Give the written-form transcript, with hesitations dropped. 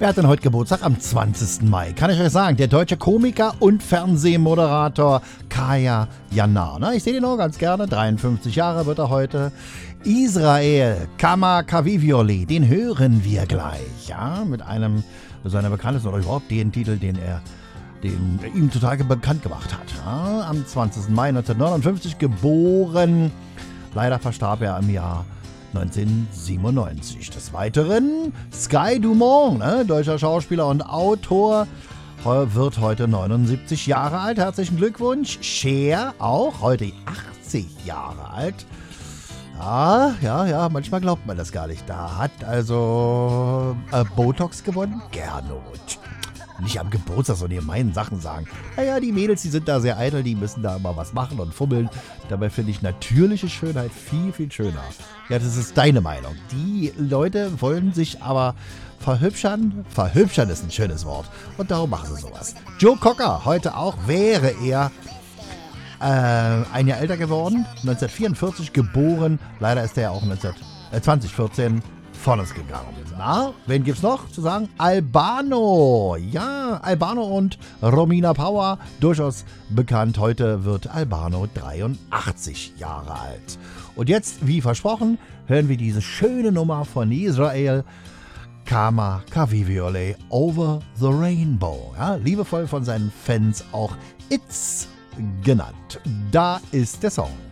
Wer hat denn heute Geburtstag? Am 20. Mai. Kann ich euch sagen, der deutsche Komiker und Fernsehmoderator Kaya Jana. Na, ich sehe den auch ganz gerne. 53 Jahre wird er heute. Israel Kamakawiwioli, den hören wir gleich. Ja, mit einem seiner bekanntesten oder überhaupt den Titel, den ihm total bekannt gemacht hat. Ja, am 20. Mai 1959 geboren. Leider verstarb er im Jahr 1997. Des Weiteren Sky Dumont, deutscher Schauspieler und Autor, wird heute 79 Jahre alt. Herzlichen Glückwunsch. Cher auch heute 80 Jahre alt. Ja, manchmal glaubt man das gar nicht. Da hat also Botox gewonnen. Gernot. Nicht am Geburtstag, sondern ihr meinen Sachen sagen. Naja, die Mädels, die sind da sehr eitel, die müssen da immer was machen und fummeln. Dabei finde ich natürliche Schönheit viel, viel schöner. Ja, das ist deine Meinung. Die Leute wollen sich aber verhübschern. Verhübschern ist ein schönes Wort. Und darum machen sie sowas. Joe Cocker, heute auch, wäre er ein Jahr älter geworden. 1944 geboren. Leider ist er auch 2014 von uns gegangen. Na, wen gibt's noch zu sagen? Albano. Ja, Albano und Romina Power, durchaus bekannt. Heute wird Albano 83 Jahre alt. Und jetzt, wie versprochen, hören wir diese schöne Nummer von Israel Kamakawiwioli, Over the Rainbow. Ja, liebevoll von seinen Fans auch It's genannt. Da ist der Song.